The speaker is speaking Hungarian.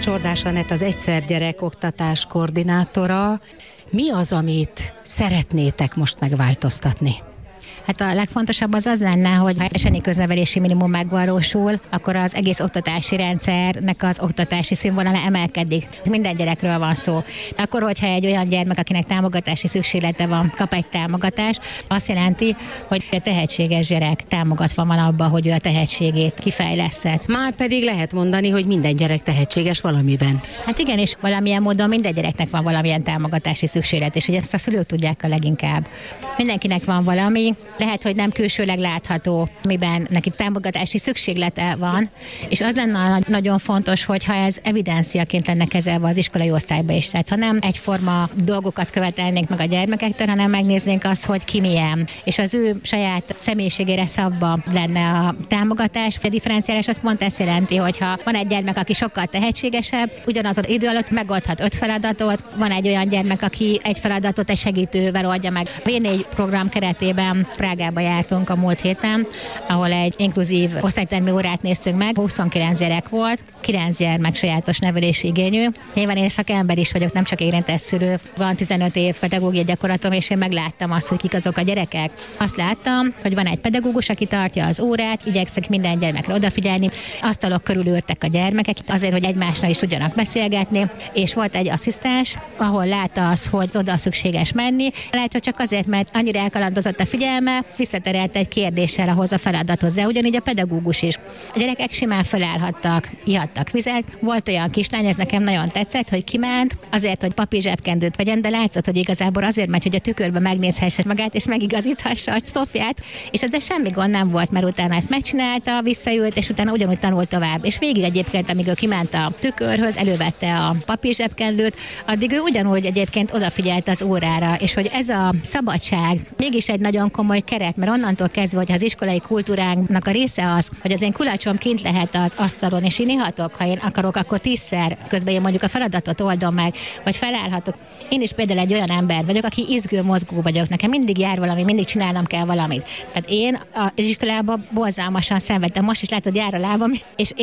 Csordás Anett, az Egyszer Gyerek oktatás koordinátora. Mi az, amit szeretnétek most megváltoztatni? Hát a legfontosabb az lenne, hogy ha eseni köznevelési minimum megvalósul, akkor az egész oktatási rendszernek az oktatási színvonala emelkedik. Minden gyerekről van szó. De akkor, hogyha egy olyan gyermek, akinek támogatási szükséglete van, kap egy támogatást, azt jelenti, hogy a tehetséges gyerek támogatva van abba, hogy ő a tehetségét kifejlesztett. Már pedig lehet mondani, hogy minden gyerek tehetséges valamiben. Hát igen, és valamilyen módon minden gyereknek van valamilyen támogatási szükséglet, és hogy ezt a szülők tudják a leginkább. Mindenkinek van valami, lehet, hogy nem külsőleg látható, miben neki támogatási szükséglete van, és az lenne nagyon fontos, hogyha ez evidenciaként lenne kezelve az iskolai osztályba is. Tehát ha nem egyforma dolgokat követelnénk meg a gyermekektől, hanem megnéznénk azt, hogy ki milyen, és az ő saját személyiségére szabva lenne a támogatás. A differenciálás az pont ezt jelenti, hogyha van egy gyermek, aki sokkal tehetségesebb, ugyanaz az idő alatt megoldhat 5 feladatot, van egy olyan gyermek, aki egy feladatot egy segítővel oldja meg. V4 program keretében Prágába jártunk a múlt héten, ahol egy inkluzív osztálytermi órát néztünk meg. 29 gyerek volt, 9 gyermek sajátos nevelési igényű. Nyilván én szakember is vagyok, nem csak érintett szülő. Van 15 év pedagógiai gyakorlatom, és én megláttam azt, hogy kik azok a gyerekek. Azt láttam, hogy van egy pedagógus, aki tartja az órát, igyekszik minden gyermekre odafigyelni. Asztalok körül ültek a gyermekek, azért, hogy egymással is tudjanak beszélgetni, és volt egy asszisztens, ahol látta azt, hogy oda szükséges menni. Lehet, hogy csak azért, mert annyira elkalandozott a figyelme, visszaterelt egy kérdéssel ahhoz a feladathoz, de ugyanígy a pedagógus is. A gyerekek simán felállhattak, ihattak vizet. Volt olyan kislány, ez nekem nagyon tetszett, hogy kiment azért, hogy papír zsebkendőt vegyen, de látszott, hogy igazából azért megy, hogy a tükörbe megnézhesse magát, és megigazíthassa a Szófiát, és ezzel semmi gond nem volt, mert utána ezt megcsinálta, visszaült, és utána ugyanúgy tanult tovább. És végig egyébként, amíg ő kiment a tükörhöz, elővette a papír zsebkendőt, addig ő ugyanúgy egyébként odafigyelt az órára, és hogy ez a szabadság mégis egy nagyon komoly keret, mert onnantól kezdve, hogy az iskolai kultúránknak a része az, hogy az én kulacsom kint lehet az asztalon, és én ihatok, ha én akarok, akkor 10-szer, közben én mondjuk a feladatot oldom meg, vagy felállhatok. Én is például egy olyan ember vagyok, aki izgő, mozgó vagyok, nekem mindig jár valami, mindig csinálnom kell valamit. Tehát én az iskolában borzalmasan szenvedtem, most is látod, jár a lábam, és